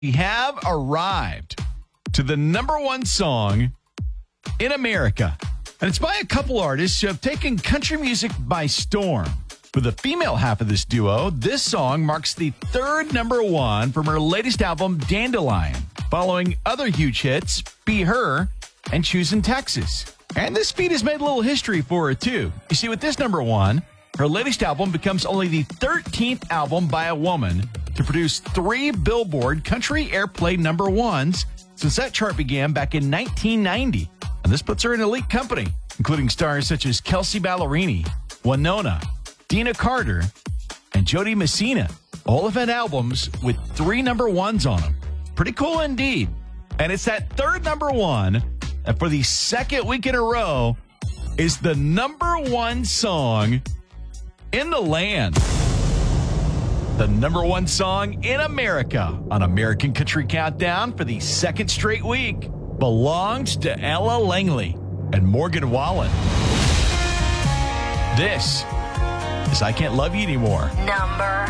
We have arrived to the number one song in America. And it's by a couple artists who have taken country music by storm. For the female half of this duo, this song marks the third number one from her latest album, Dandelion, following other huge hits, Be Her and Choosing Texas. And this feat has made a little history for her, too. You see, with this number one, her latest album becomes only the 13th album by a woman to produce 3 Billboard Country Airplay number ones since that chart began back in 1990. And this puts her in elite company, including stars such as Kelsey Ballerini, Winona, Dina Carter, and Jody Messina. All have had albums with 3 number ones on them. Pretty cool indeed. And it's that third number one that for the second week in a row is the number one song in the land. The number one song in America on American Country Countdown for the second straight week belongs to Ella Langley and Morgan Wallen. This is I Can't Love You Anymore. Number